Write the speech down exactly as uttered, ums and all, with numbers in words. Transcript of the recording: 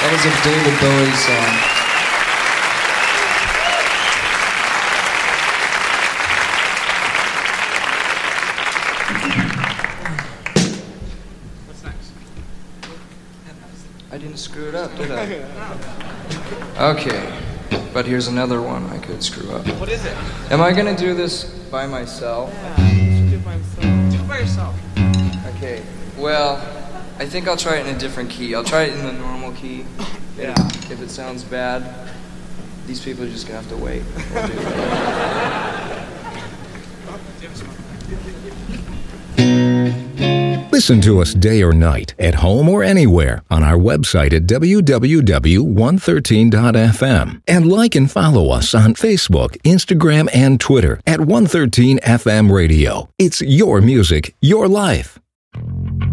That was a David Bowie song. What's next? I didn't screw it up, did I? Okay, but here's another one I could screw up. What is it? Am I gonna do this by myself? Yeah, you should do it by yourself. Do it by yourself. Okay, well, I think I'll try it in a different key. I'll try it in the normal key. Yeah. If, if it sounds bad, these people are just gonna have to wait. We'll do it. Listen to us day or night, at home or anywhere, on our website at w w w dot one thirteen dot f m. And like and follow us on Facebook, Instagram, and Twitter at one thirteen F M Radio. It's your music, your life.